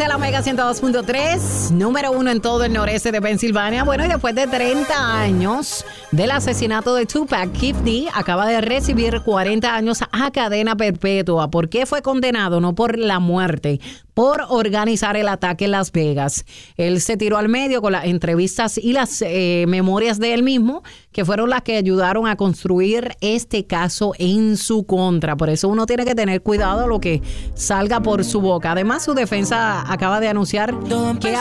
Escuchaste a la Mega 102.3, número 1 en todo el noreste de Pensilvania. Bueno, y después de 30 años del asesinato de Tupac, Keefe D acaba de recibir 40 años a cadena perpetua. ¿Por qué fue condenado? No por la muerte, por organizar el ataque en Las Vegas. Él se tiró al medio con las entrevistas y las memorias de él mismo, que fueron las que ayudaron a construir este caso en su contra. Por eso uno tiene que tener cuidado lo que salga por su boca. Además, su defensa acaba de anunciar que